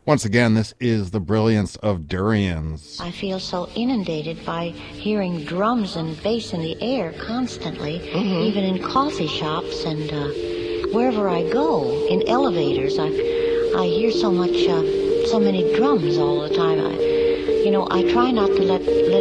Once again, this is The Brilliance of Durians. I feel so inundated by hearing drums and bass in the air constantly, even in coffee shops and wherever I go, in elevators. I hear so many drums all the time. I try not to let